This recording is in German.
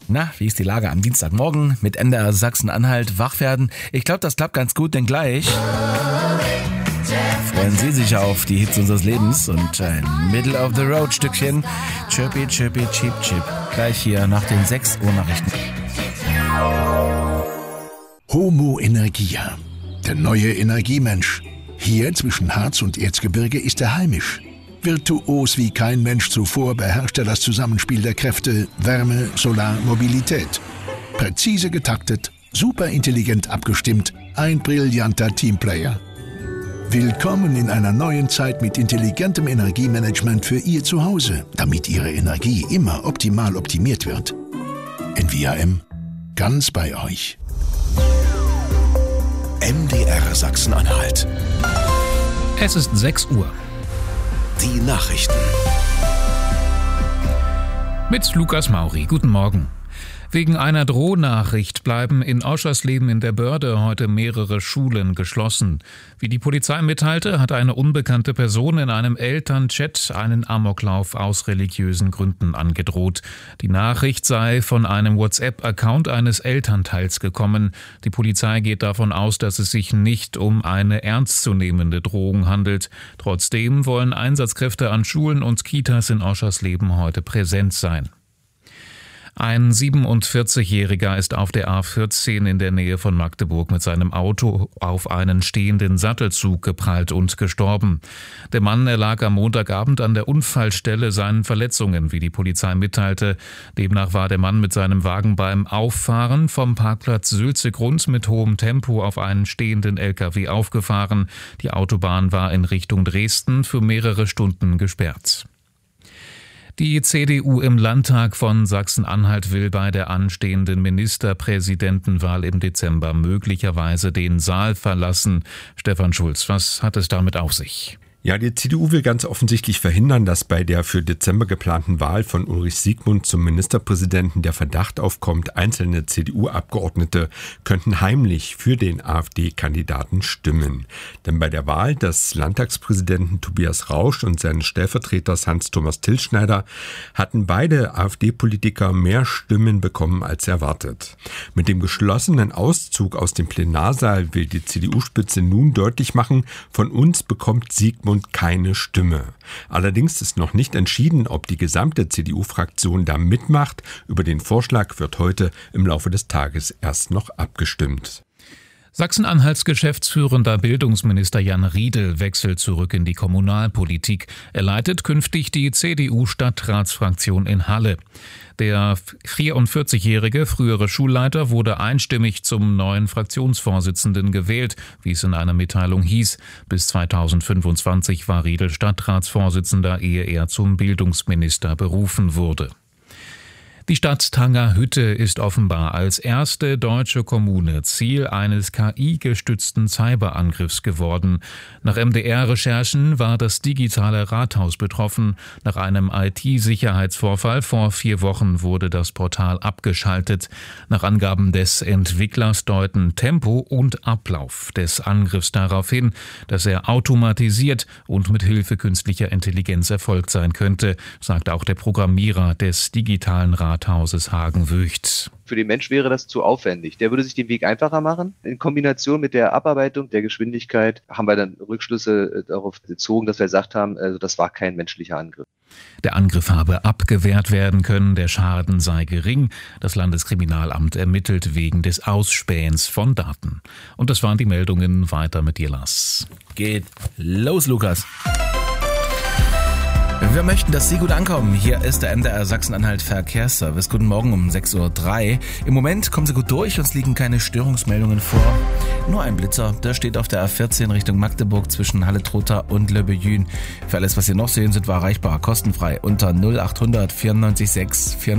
Na, wie ist die Lage am Dienstagmorgen mit NDR Sachsen-Anhalt wach werden? Ich glaube, das klappt ganz gut, denn gleich freuen Sie sich auf die Hits unseres Lebens und ein Middle-of-the-Road-Stückchen. Chirpy, chirpy, cheep, cheep. Gleich hier nach den 6 Uhr Nachrichten. Homo Energia, der neue Energiemensch. Hier zwischen Harz und Erzgebirge ist er heimisch. Virtuos wie kein Mensch zuvor beherrscht er das Zusammenspiel der Kräfte Wärme, Solar, Mobilität. Präzise getaktet, superintelligent abgestimmt, ein brillanter Teamplayer. Willkommen in einer neuen Zeit mit intelligentem Energiemanagement für Ihr Zuhause, damit Ihre Energie immer optimal optimiert wird. NVIM, ganz bei euch. MDR Sachsen-Anhalt. Es ist 6 Uhr. Die Nachrichten. Mit Lukas Mauri. Guten Morgen. Wegen einer Drohnachricht bleiben in Oschersleben in der Börde heute mehrere Schulen geschlossen. Wie die Polizei mitteilte, hat eine unbekannte Person in einem Elternchat einen Amoklauf aus religiösen Gründen angedroht. Die Nachricht sei von einem WhatsApp-Account eines Elternteils gekommen. Die Polizei geht davon aus, dass es sich nicht um eine ernstzunehmende Drohung handelt. Trotzdem wollen Einsatzkräfte an Schulen und Kitas in Oschersleben heute präsent sein. Ein 47-Jähriger ist auf der A14 in der Nähe von Magdeburg mit seinem Auto auf einen stehenden Sattelzug geprallt und gestorben. Der Mann erlag am Montagabend an der Unfallstelle seinen Verletzungen, wie die Polizei mitteilte. Demnach war der Mann mit seinem Wagen beim Auffahren vom Parkplatz Sülze-Grund mit hohem Tempo auf einen stehenden LKW aufgefahren. Die Autobahn war in Richtung Dresden für mehrere Stunden gesperrt. Die CDU im Landtag von Sachsen-Anhalt will bei der anstehenden Ministerpräsidentenwahl im Dezember möglicherweise den Saal verlassen. Stefan Schulz, was hat es damit auf sich? Ja, die CDU will ganz offensichtlich verhindern, dass bei der für Dezember geplanten Wahl von Ulrich Siegmund zum Ministerpräsidenten der Verdacht aufkommt, einzelne CDU-Abgeordnete könnten heimlich für den AfD-Kandidaten stimmen. Denn bei der Wahl des Landtagspräsidenten Tobias Rausch und seines Stellvertreters Hans-Thomas Tilschneider hatten beide AfD-Politiker mehr Stimmen bekommen als erwartet. Mit dem geschlossenen Auszug aus dem Plenarsaal will die CDU-Spitze nun deutlich machen, von uns bekommt Siegmund keine Stimme. Allerdings ist noch nicht entschieden, ob die gesamte CDU-Fraktion da mitmacht. Über den Vorschlag wird heute im Laufe des Tages erst noch abgestimmt. Sachsen-Anhalts geschäftsführender Bildungsminister Jan Riedel wechselt zurück in die Kommunalpolitik. Er leitet künftig die CDU-Stadtratsfraktion in Halle. Der 44-jährige frühere Schulleiter wurde einstimmig zum neuen Fraktionsvorsitzenden gewählt, wie es in einer Mitteilung hieß. Bis 2025 war Riedel Stadtratsvorsitzender, ehe er zum Bildungsminister berufen wurde. Die Stadt Tangerhütte ist offenbar als erste deutsche Kommune Ziel eines KI-gestützten Cyberangriffs geworden. Nach MDR-Recherchen war das digitale Rathaus betroffen. Nach einem IT-Sicherheitsvorfall vor 4 Wochen wurde das Portal abgeschaltet. Nach Angaben des Entwicklers deuten Tempo und Ablauf des Angriffs darauf hin, dass er automatisiert und mit Hilfe künstlicher Intelligenz erfolgt sein könnte, sagt auch der Programmierer des digitalen Rathauses Hagen-Wücht. Für den Mensch wäre das zu aufwendig. Der würde sich den Weg einfacher machen. In Kombination mit der Abarbeitung der Geschwindigkeit haben wir dann Rückschlüsse darauf gezogen, dass wir gesagt haben, also das war kein menschlicher Angriff. Der Angriff habe abgewehrt werden können, der Schaden sei gering. Das Landeskriminalamt ermittelt wegen des Ausspähens von Daten. Und das waren die Meldungen. Weiter mit dir, Lars. Geht los, Lukas. Wir möchten, dass Sie gut ankommen. Hier ist der MDR Sachsen-Anhalt Verkehrsservice. Guten Morgen um 6.03 Uhr. Im Moment kommen Sie gut durch, uns liegen keine Störungsmeldungen vor. Nur ein Blitzer, der steht auf der A14 Richtung Magdeburg zwischen Halle-Trotha und Le Bejün. Für alles, was Sie noch sehen, sind wir erreichbar, kostenfrei unter 0800 94 6